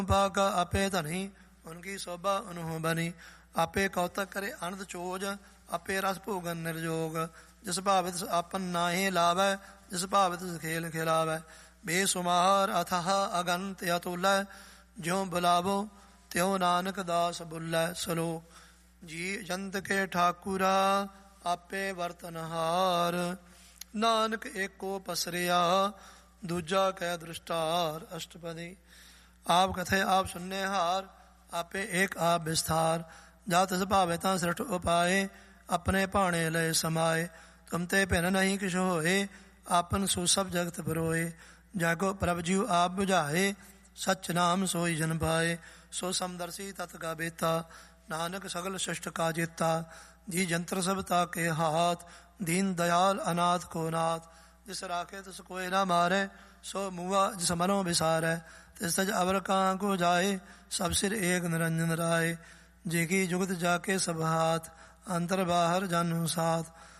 भागा आपे धनी, उनकी शोभा उन्हों बनी। आपे कौतक करे अनंद चोज, आपे रस भोगन निर्जोग। जिस भावित आपन नाहे लावै, जिस भावित खेल खिलावै। बेसुमार अथाह अगंत अतुल, ज्यों बुलावो त्यों नानक दास बुल्लै। सलोक। जी जंत के ठाकुरा, आपे वर्तनहार। नानक एको पसरिया, दूजा कै दृष्टार। अष्टपदी। आप कथे आप सुनने हार, आपे एक आप विस्तार। जा तिस भावे ता सृष्ट उपाय, अपने भाणे लय समाए। तुम ते भिन नहीं किछ होए, आपन सो सब जगत परोए। जागो प्रभ जीव आप बुझाए, सच नाम सोई जन पाए। सो समदर्शी तत् का बेता, नानक सगल शिष्ट का जेता। जी जंत्र सब ताके हाथ, दीन दयाल अनाथ को नाथ। जिस राखे तिस कोई ना मारे, सो मुआ जिस मनो विसारै। तिस तज अवर कहाँ को जाए, सब सिर एक निरंजन राय। जेकी जुगत जाके सब हाथ, अंतर बाहर जानू साथ।